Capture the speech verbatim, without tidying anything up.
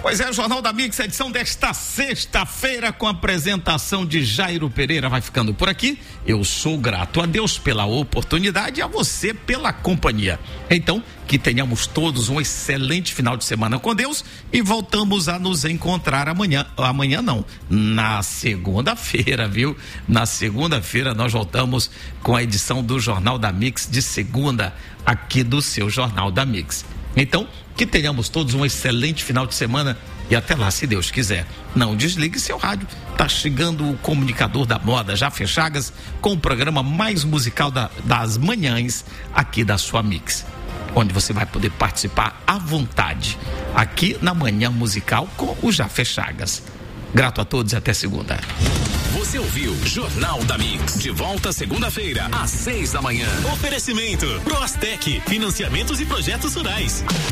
Pois é, o Jornal da Mix, edição desta sexta-feira, com a apresentação de Jairo Pereira, vai ficando por aqui. Eu sou grato a Deus pela oportunidade e a você pela companhia. Então, que tenhamos todos um excelente final de semana com Deus e voltamos a nos encontrar amanhã. Amanhã não, na segunda-feira, viu? Na segunda-feira nós voltamos com a edição do Jornal da Mix de segunda, aqui do seu Jornal da Mix. Então, que tenhamos todos um excelente final de semana e até lá, se Deus quiser. Não desligue seu rádio. Tá chegando o comunicador da moda, Jafé Chagas, com o programa mais musical da, das manhãs aqui da sua Mix, onde você vai poder participar à vontade aqui na Manhã Musical com o Jafé Chagas. Grato a todos e até segunda. Você ouviu Jornal da Mix. De volta segunda-feira, às seis da manhã. Oferecimento Proastec, financiamentos e projetos rurais.